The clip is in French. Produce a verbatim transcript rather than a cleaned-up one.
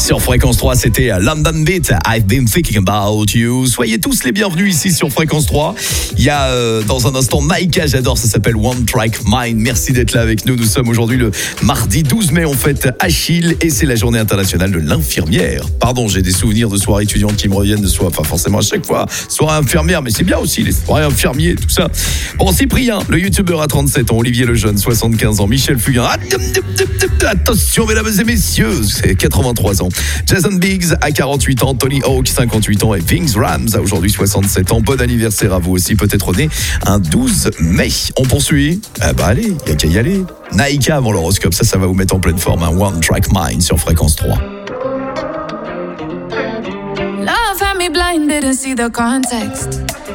Sur Fréquence trois, c'était London Beat, I've been thinking about you. Soyez tous les bienvenus ici sur Fréquence trois. Il y a euh, dans un instant Maïka, j'adore, ça s'appelle One Track Mind. Merci d'être là avec nous. Nous sommes aujourd'hui le mardi douze mai, on fête Achille et c'est la journée internationale de l'infirmière. Pardon, j'ai des souvenirs de soirées étudiantes qui me reviennent de soirée, enfin forcément à chaque fois, soirée infirmière, mais c'est bien aussi les soirées infirmiers, tout ça. Bon, Cyprien, le youtubeur à trente-sept ans, Olivier Lejeune, soixante-quinze ans, Michel Fugain, attention mesdames et messieurs, c'est quatre-vingt-trois ans. Jason Biggs à quarante-huit ans, Tony Hawk cinquante-huit ans et Vince Rams a aujourd'hui soixante-sept ans. Bon anniversaire à vous aussi, peut-être né un douze mai. On poursuit. Ah bah allez, il y a qu'à y aller. Naïka avant l'horoscope, ça, ça va vous mettre en pleine forme. Un One Track Mind sur Fréquence trois. Love had me blind, didn't see the context.